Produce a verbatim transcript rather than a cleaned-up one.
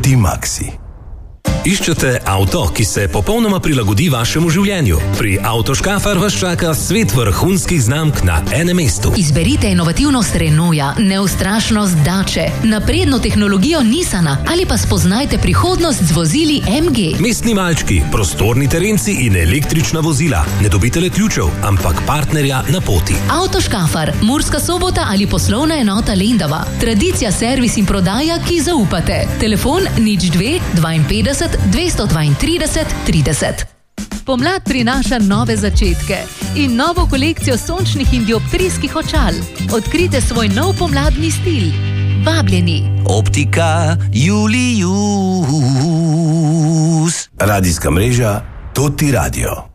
Optimaxi. Iščete avto, ki se popolnoma prilagodi vašemu življenju? Pri Avtoškafar vas čaka svet vrhunskih znamk na enem mestu. Izberite inovativnost Renaulta, neustrašnost Dače, napredno tehnologijo Nissana ali pa spoznajte prihodnost z vozili M G. Mestni malčki, prostorni terenci in električna vozila. Ne dobite le ključev, ampak partnerja na poti. Avtoškafar, Murska Sobota ali poslovna enota Lendava. Tradicija, servis in prodaja, ki zaupate. Telefon nič dve dvainpetdeset dvesto dvaintrideset trideset. Pomlad prinaša nove začetke in novo kolekcijo sončnih in dioptrijskih očal. Odkrite svoj nov pomladni stil. Vabljeni. Optika Julius. Radijska mreža Toti Radio.